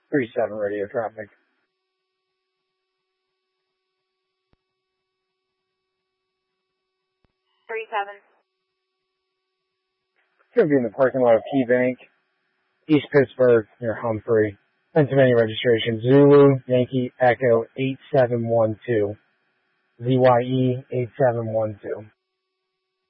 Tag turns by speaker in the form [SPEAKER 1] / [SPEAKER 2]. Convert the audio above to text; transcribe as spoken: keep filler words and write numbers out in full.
[SPEAKER 1] three seven radio traffic.
[SPEAKER 2] three seven.
[SPEAKER 1] Going to be in the parking lot of KeyBank, East Pittsburgh, near Humphrey. Pennsylvania registration, Zulu, Yankee, Echo, eight seven one two. Z Y E eight seven one two.